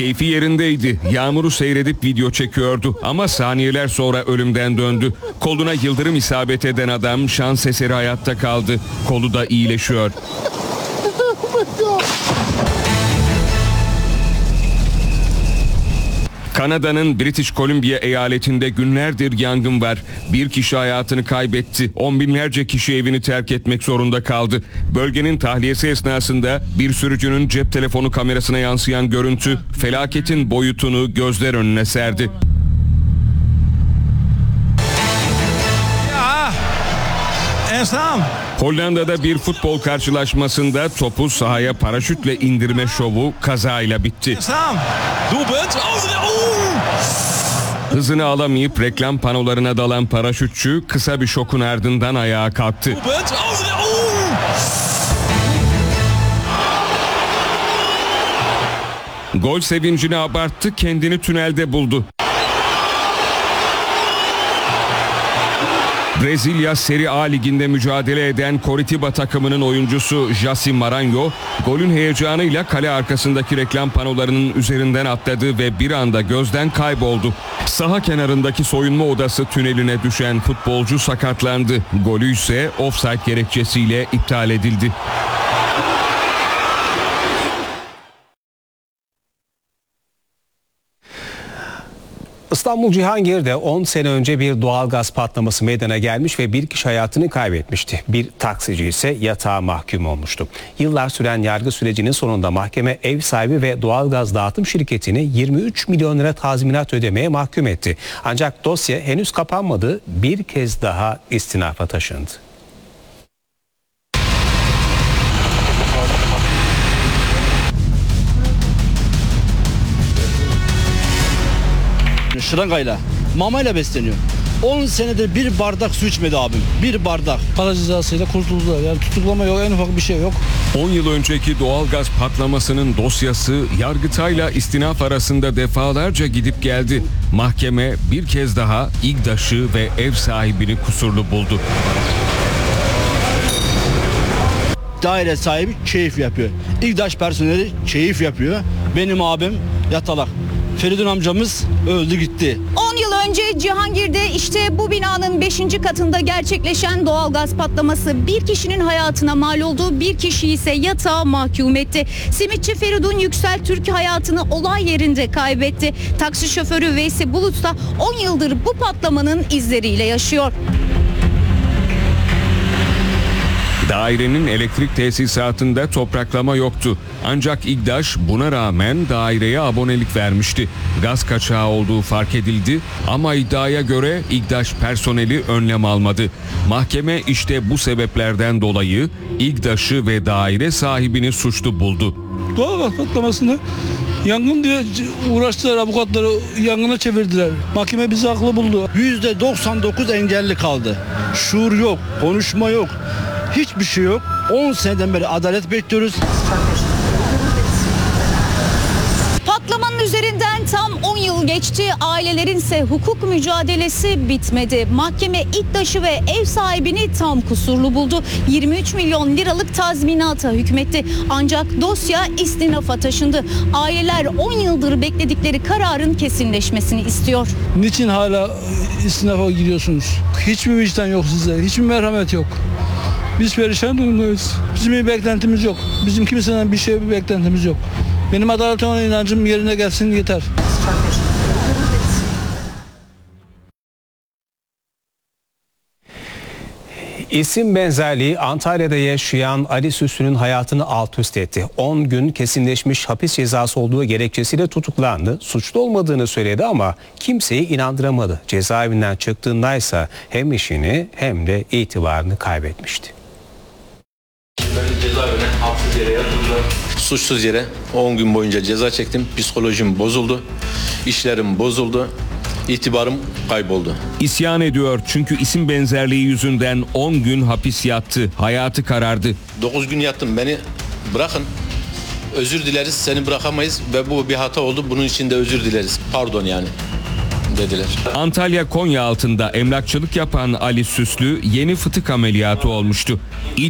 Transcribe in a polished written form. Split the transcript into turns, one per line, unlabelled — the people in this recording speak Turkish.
Keyfi yerindeydi. Yağmuru seyredip video çekiyordu ama saniyeler sonra ölümden döndü. Koluna yıldırım isabet eden adam şans eseri hayatta kaldı. Kolu da iyileşiyor. Kanada'nın British Columbia eyaletinde günlerdir yangın var. Bir kişi hayatını kaybetti. On binlerce kişi evini terk etmek zorunda kaldı. Bölgenin tahliyesi esnasında bir sürücünün cep telefonu kamerasına yansıyan görüntü felaketin boyutunu gözler önüne serdi. Hollanda'da bir futbol karşılaşmasında topu sahaya paraşütle indirme şovu kazayla bitti. Hızını alamayıp reklam panolarına dalan paraşütçü kısa bir şokun ardından ayağa kalktı. Gol sevincini abarttı, kendini tünelde buldu. Brezilya Serie A liginde mücadele eden Coritiba takımının oyuncusu Jaci Maranhão golün heyecanıyla kale arkasındaki reklam panolarının üzerinden atladı ve bir anda gözden kayboldu. Saha kenarındaki soyunma odası tüneline düşen futbolcu sakatlandı. Golü ise ofsayt gerekçesiyle iptal edildi.
İstanbul Cihangir'de 10 sene önce bir doğalgaz patlaması meydana gelmiş ve bir kişi hayatını kaybetmişti. Bir taksici ise yatağa mahkum olmuştu. Yıllar süren yargı sürecinin sonunda mahkeme ev sahibi ve doğalgaz dağıtım şirketini 23 milyon lira tazminat ödemeye mahkum etti. Ancak dosya henüz kapanmadı, bir kez daha istinafa taşındı.
Şırıngayla, mamayla besleniyor. 10 senedir bir bardak su içmedi abim. Bir bardak.
Para cezasıyla kurtuldular. Yani tutuklama yok, en ufak bir şey yok.
10 yıl önceki doğalgaz patlamasının dosyası Yargıtay'la istinaf arasında defalarca gidip geldi. Mahkeme bir kez daha İGDAŞ'ı ve ev sahibini kusurlu buldu.
Daire sahibi keyif yapıyor. İGDAŞ personeli keyif yapıyor. Benim abim yatalak. Feridun amcamız öldü gitti.
10 yıl önce Cihangir'de işte bu binanın 5. katında gerçekleşen doğalgaz patlaması bir kişinin hayatına mal oldu, bir kişi ise yatağa mahkum etti. Simitçi Feridun Yüksel Türk hayatını olay yerinde kaybetti. Taksi şoförü Veysi Bulut da 10 yıldır bu patlamanın izleriyle yaşıyor.
Dairenin elektrik tesisatında topraklama yoktu. Ancak İGDAŞ buna rağmen daireye abonelik vermişti. Gaz kaçağı olduğu fark edildi ama iddiaya göre İGDAŞ personeli önlem almadı. Mahkeme işte bu sebeplerden dolayı İGDAŞ'ı ve daire sahibini suçlu buldu.
Doğalgaz patlamasını yangın diye uğraştılar, avukatları yangına çevirdiler. Mahkeme bizi haklı buldu.
%99 engelli kaldı. Şuur yok, konuşma yok. Hiçbir şey yok. 10 seneden beri adalet bekliyoruz.
Patlamanın üzerinden tam 10 yıl geçti. Ailelerin ise hukuk mücadelesi bitmedi. Mahkeme İGDAŞ'ı ve ev sahibini tam kusurlu buldu. 23 milyon liralık tazminata hükmetti. Ancak dosya istinafa taşındı. Aileler 10 yıldır bekledikleri kararın kesinleşmesini istiyor.
Niçin hala istinafa gidiyorsunuz? Hiçbir vicdan yok size, hiçbir merhamet yok. Biz perişan durumdayız. Bizim bir beklentimiz yok. Bizim kimseden bir beklentimiz yok. Benim adalete olan inancım yerine gelsin yeter.
İsim benzerliği Antalya'da yaşayan Ali Süslü'nün hayatını alt üst etti. 10 gün kesinleşmiş hapis cezası olduğu gerekçesiyle tutuklandı. Suçlu olmadığını söyledi ama kimseyi inandıramadı. Cezaevinden çıktığındaysa hem işini hem de itibarını kaybetmişti.
Cezaevine haksız yere yatırdılar. Suçsuz yere 10 gün boyunca ceza çektim. Psikolojim bozuldu. İşlerim bozuldu. İtibarım kayboldu.
İsyan ediyor çünkü isim benzerliği yüzünden 10 gün hapis yattı. Hayatı karardı.
9 gün yattım. Beni bırakın. Özür dileriz. Seni bırakamayız ve bu bir hata oldu. Bunun için de özür dileriz. Pardon yani dediler.
Antalya Konyaaltı'nda emlakçılık yapan Ali Süslü yeni fıtık ameliyatı olmuştu.